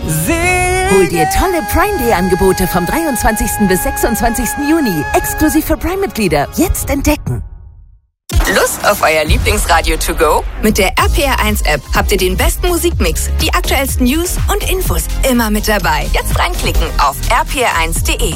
Hol dir tolle Prime-Day-Angebote vom 23. bis 26. Juni. Exklusiv für Prime-Mitglieder. Jetzt entdecken. Lust auf euer Lieblingsradio to go? Mit der RPR1-App habt ihr den besten Musikmix, die aktuellsten News und Infos immer mit dabei. Jetzt reinklicken auf rpr1.de.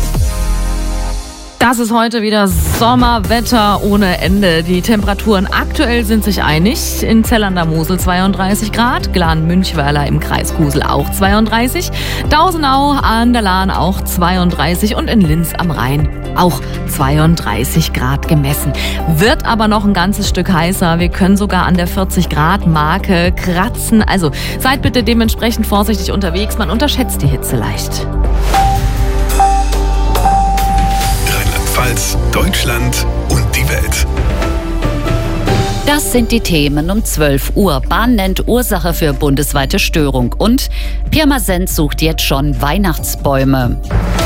Das ist heute wieder Sommerwetter ohne Ende. Die Temperaturen aktuell sind sich einig. In Zell an der Mosel 32 Grad, Glan-Münchweiler im Kreis Kusel auch 32, Dausenau an der Lahn auch 32 und in Linz am Rhein auch 32 Grad gemessen. Wird aber noch ein ganzes Stück heißer. Wir können sogar an der 40 Grad Marke kratzen. Also seid bitte dementsprechend vorsichtig unterwegs. Man unterschätzt die Hitze leicht. Deutschland und die Welt. Das sind die Themen um 12 Uhr. Bahn nennt Ursache für bundesweite Störung. Und Pirmasens sucht jetzt schon Weihnachtsbäume.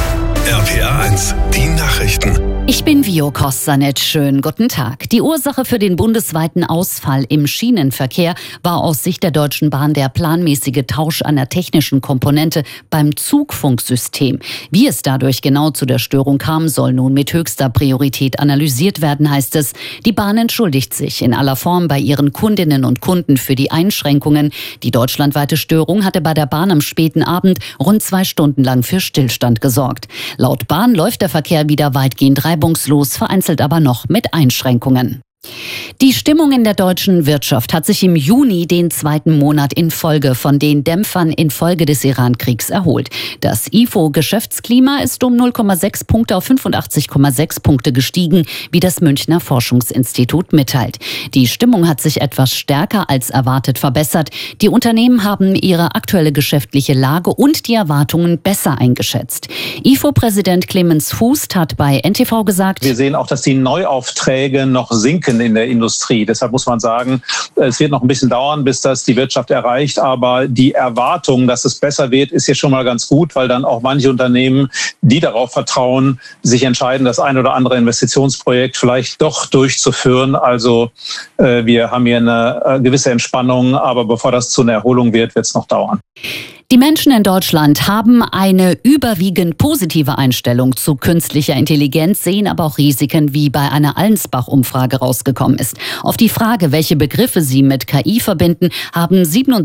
RPR1, die Nachrichten. Ich bin Vio Kostanec. Schönen guten Tag. Die Ursache für den bundesweiten Ausfall im Schienenverkehr war aus Sicht der Deutschen Bahn der planmäßige Tausch einer technischen Komponente beim Zugfunksystem. Wie es dadurch genau zu der Störung kam, soll nun mit höchster Priorität analysiert werden, heißt es. Die Bahn entschuldigt sich in aller Form bei ihren Kundinnen und Kunden für die Einschränkungen. Die deutschlandweite Störung hatte bei der Bahn am späten Abend rund 2 Stunden lang für Stillstand gesorgt. Laut Bahn läuft der Verkehr wieder weitgehend reibungslos, vereinzelt aber noch mit Einschränkungen. Die Stimmung in der deutschen Wirtschaft hat sich im Juni den 2. Monat in Folge von den Dämpfern infolge des Iran-Kriegs erholt. Das IFO-Geschäftsklima ist um 0,6 Punkte auf 85,6 Punkte gestiegen, wie das Münchner Forschungsinstitut mitteilt. Die Stimmung hat sich etwas stärker als erwartet verbessert. Die Unternehmen haben ihre aktuelle geschäftliche Lage und die Erwartungen besser eingeschätzt. IFO-Präsident Clemens Fuß hat bei NTV gesagt: Wir sehen auch, dass die Neuaufträge noch sinken in der Industrie. Deshalb muss man sagen, es wird noch ein bisschen dauern, bis das die Wirtschaft erreicht. Aber die Erwartung, dass es besser wird, ist hier schon mal ganz gut, weil dann auch manche Unternehmen, die darauf vertrauen, sich entscheiden, das ein oder andere Investitionsprojekt vielleicht doch durchzuführen. Also wir haben hier eine gewisse Entspannung, aber bevor das zu einer Erholung wird, wird es noch dauern. Die Menschen in Deutschland haben eine überwiegend positive Einstellung zu künstlicher Intelligenz, sehen aber auch Risiken, wie bei einer Allensbach-Umfrage rausgekommen ist. Auf die Frage, welche Begriffe sie mit KI verbinden, haben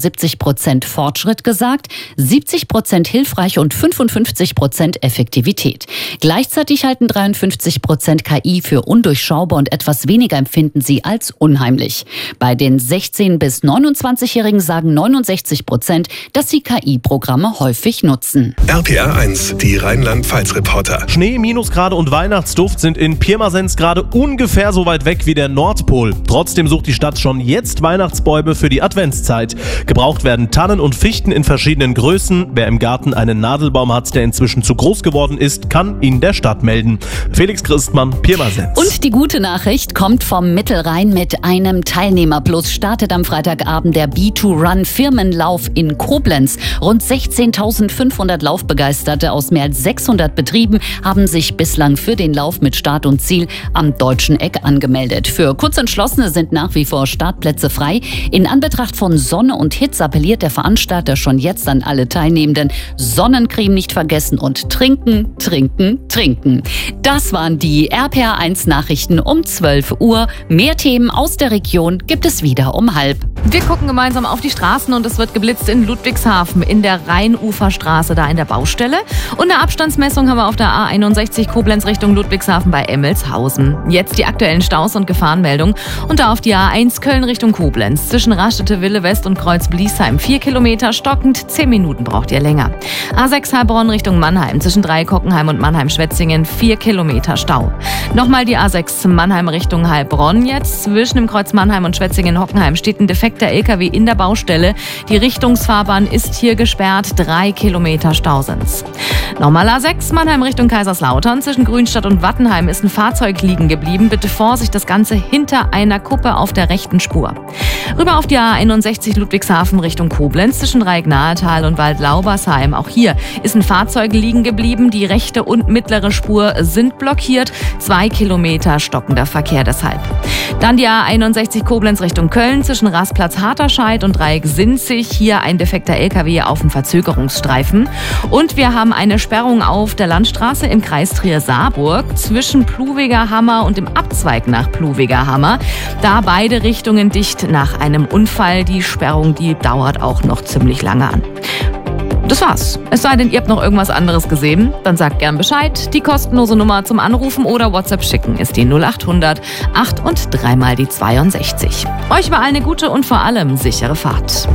77% Fortschritt gesagt, 70% hilfreich und 55% Effektivität. Gleichzeitig halten 53% KI für undurchschaubar und etwas weniger empfinden sie als unheimlich. Bei den 16- bis 29-Jährigen sagen 69%, dass sie KI-Programme häufig nutzen. RPR1, die Rheinland-Pfalz-Reporter. Schnee, Minusgrade und Weihnachtsduft sind in Pirmasens gerade ungefähr so weit weg wie der Nordpol. Trotzdem sucht die Stadt schon jetzt Weihnachtsbäume für die Adventszeit. Gebraucht werden Tannen und Fichten in verschiedenen Größen. Wer im Garten einen Nadelbaum hat, der inzwischen zu groß geworden ist, kann ihn der Stadt melden. Felix Christmann, Pirmasens. Und die gute Nachricht kommt vom Mittelrhein mit einem Teilnehmer. Plus startet am Freitagabend der B2Run Firmenlauf in Koblenz. Rund 16.500 Laufbegeisterte aus mehr als 600 Betrieben haben sich bislang für den Lauf mit Start und Ziel am Deutschen Eck angemeldet. Für Kurzentschlossene sind nach wie vor Startplätze frei. In Anbetracht von Sonne und Hitze appelliert der Veranstalter schon jetzt an alle Teilnehmenden: Sonnencreme nicht vergessen und trinken, trinken, trinken. Das waren die RPR1 Nachrichten um 12 Uhr. Mehr Themen aus der Region gibt es wieder um 12:30. Wir gucken gemeinsam auf die Straßen und es wird geblitzt in Ludwigshafen, in der Rheinuferstraße, da in der Baustelle. Und eine Abstandsmessung haben wir auf der A61 Koblenz Richtung Ludwigshafen bei Emmelshausen. Jetzt die aktuellen Staus und Gefahrenmeldungen. Und da auf die A1 Köln Richtung Koblenz. Zwischen Raststätte Wille West und Kreuz Bliesheim 4 Kilometer stockend, 10 Minuten braucht ihr länger. A6 Heilbronn Richtung Mannheim. Zwischen Dreieckockenheim und Mannheim-Schwetzingen 4 Kilometer Stau. Nochmal die A6 Mannheim Richtung Heilbronn jetzt. Zwischen dem Kreuz Mannheim und Schwetzingen-Hockenheim steht ein defekter LKW in der Baustelle. Die Richtungsfahrbahn ist hier gesperrt. 3 Kilometer Stau sind's. Nochmal A6 Mannheim Richtung Kaiserslautern. Zwischen Grünstadt und Wattenheim ist ein Fahrzeug liegen geblieben. Bitte Vorsicht, das Ganze hinter einer Kuppe auf der rechten Spur. Rüber auf die A61 Ludwigshafen Richtung Koblenz. Zwischen Dreieck-Nahetal und Waldlaubersheim. Auch hier ist ein Fahrzeug liegen geblieben. Die rechte und mittlere Spur sind blockiert. 2 Kilometer stockender Verkehr deshalb. Dann die A61 Koblenz Richtung Köln zwischen Rastplatz Harterscheid und Dreieck Sinzig. Hier ein defekter LKW auf dem Verzögerungsstreifen. Und wir haben eine Sperrung auf der Landstraße im Kreis Trier-Saarburg zwischen Pluwiger Hammer und dem Abzweig nach Pluwiger Hammer. Da beide Richtungen dicht nach einem Unfall. Die Sperrung, die dauert auch noch ziemlich lange an. Das war's. Es sei denn, ihr habt noch irgendwas anderes gesehen, dann sagt gern Bescheid. Die kostenlose Nummer zum Anrufen oder WhatsApp schicken ist die 0800 8 und 3 mal die 62. Euch war eine gute und vor allem sichere Fahrt.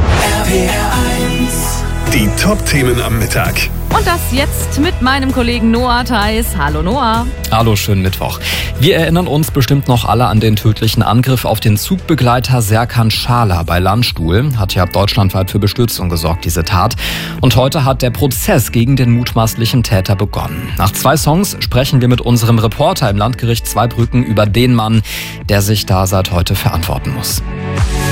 Die Top-Themen am Mittag. Und das jetzt mit meinem Kollegen Noah Theis. Hallo Noah. Hallo, schönen Mittwoch. Wir erinnern uns bestimmt noch alle an den tödlichen Angriff auf den Zugbegleiter Serkan Schaler bei Landstuhl. Hat ja deutschlandweit für Bestürzung gesorgt, diese Tat. Und heute hat der Prozess gegen den mutmaßlichen Täter begonnen. Nach 2 Songs sprechen wir mit unserem Reporter im Landgericht Zweibrücken über den Mann, der sich da seit heute verantworten muss.